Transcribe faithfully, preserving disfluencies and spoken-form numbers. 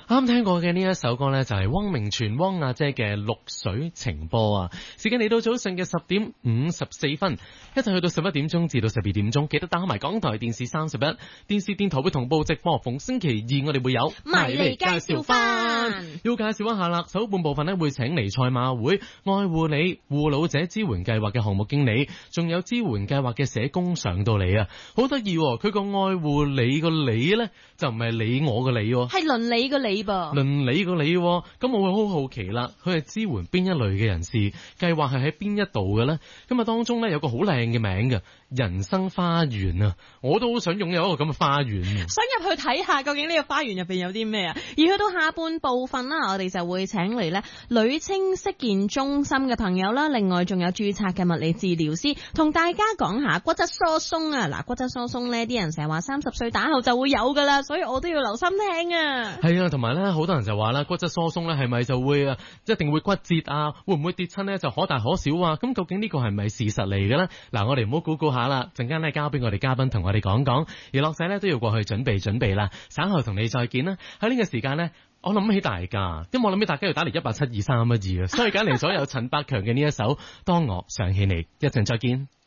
啱聽過嘅呢一首歌呢，就係汪明荃汪阿姐嘅《綠水情波》啊！時間嚟到早上嘅十點五十四分，一直去到十一點鐘至到十二點鐘，記得打開埋港台電視三十一，電視電台會同步直播。逢星期二我哋會有迷離介紹翻， 要介紹一下啦。首半部分呢，會請嚟賽馬會愛護你護老者支援計劃嘅項目經理，仲有支援計劃嘅社工上到嚟啊！好得意，佢個愛護你個你呢，就唔係你我個你， 係倫理個理。 倫理個理，咁我會好好奇啦，佢係支援邊一類嘅人士，計劃係喺邊一度嘅呢？咁啊當中呢，有個好靚嘅名嘅人生花園啊，我都好想擁有一個咁嘅花園， 想入去睇下究竟呢個花園入邊有啲咩啊？而去到下半部分啦，我哋就會請嚟呢女青色健中心嘅朋友啦，另外仲有註冊嘅物理治療師，同大家講下骨質疏鬆啊！嗱，骨質疏鬆呢啲人成日話三十歲打後就會有噶啦，所以我都要留心聽啊。 係啊，同埋咧，好多人就話啦，骨質疏鬆咧係咪就會啊，一定會骨折啊？會唔會跌親咧就可大可小啊？咁究竟呢個係咪事實嚟嘅咧？嗱，我哋唔好估估下啦，陣間咧交俾我哋嘉賓同我哋講講，而樂仔咧都要過去準備準備啦，稍後同你再見啦。喺呢個時間咧，我諗起大家，因為我諗起大家要打嚟一八七二三一二啊，所以揀嚟咗有陳百強嘅呢一首《當我想起你》，一陣再見。